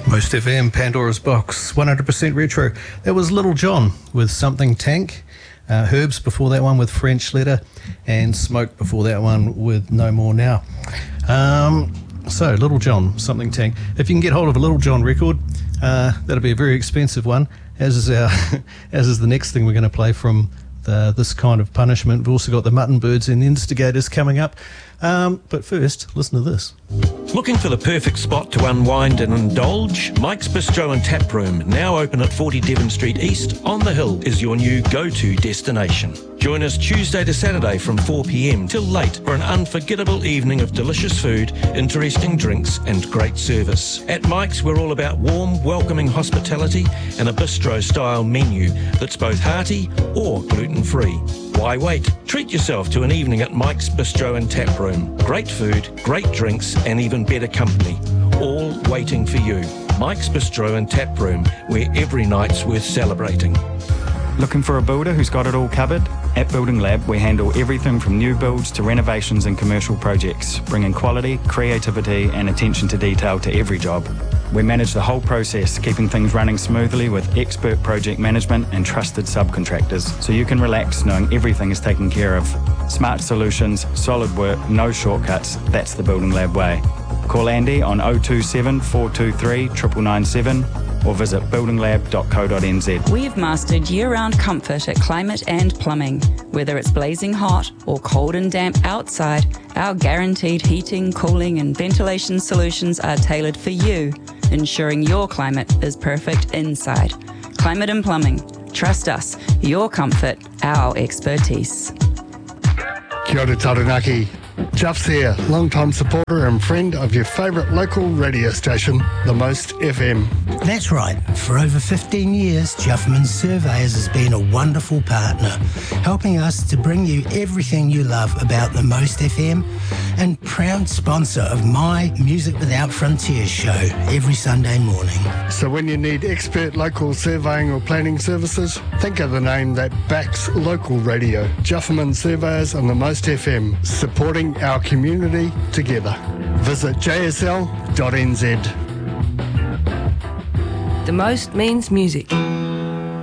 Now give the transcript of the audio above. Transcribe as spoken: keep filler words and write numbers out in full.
Most F M, Pandora's Box, one hundred percent retro. That was Little John with Something Tank, uh, Herbs before that one with French Letter, and Smoke before that one with No More Now. Um, so, Little John, Something Tank. If you can get hold of a Little John record, uh, that'll be a very expensive one, as is our, as is the next thing we're going to play from the, This Kind of Punishment. We've also got the Mutton Birds and the Instigators coming up. Um, but first, listen to this. Looking for the perfect spot to unwind and indulge? Mike's Bistro and Tap Room, now open at forty Devon Street East on the Hill, is your new go-to destination. Join us Tuesday to Saturday from four p m till late for an unforgettable evening of delicious food, interesting drinks and great service. At Mike's, we're all about warm, welcoming hospitality and a bistro-style menu that's both hearty or gluten-free. Why wait? Treat yourself to an evening at Mike's Bistro and Tap Room. Great food, great drinks and even better company, all waiting for you. Mike's Bistro and Tap Room, where every night's worth celebrating. Looking for a builder who's got it all covered? At Building Lab, we handle everything from new builds to renovations and commercial projects, bringing quality, creativity and attention to detail to every job. We manage the whole process, keeping things running smoothly with expert project management and trusted subcontractors, so you can relax knowing everything is taken care of. Smart solutions, solid work, no shortcuts. That's the Building Lab way. Call Andy on oh two seven, four two three, nine nine nine seven or visit building lab dot co dot n z. We've mastered year-round comfort at Climate and Plumbing. Whether it's blazing hot or cold and damp outside, our guaranteed heating, cooling and ventilation solutions are tailored for you, ensuring your climate is perfect inside. Climate and Plumbing. Trust us. Your comfort, our expertise. Kia ora Taranaki. Juff's here, long-time supporter and friend of your favourite local radio station, The Most F M. That's right. For over fifteen years, Jufferman Surveyors has been a wonderful partner, helping us to bring you everything you love about The Most F M, and proud sponsor of my Music Without Frontiers show every Sunday morning. So when you need expert local surveying or planning services, think of the name that backs local radio. Jufferman Surveyors and The Most F M, supporting our community together. Visit j s l dot n z. The Most means music.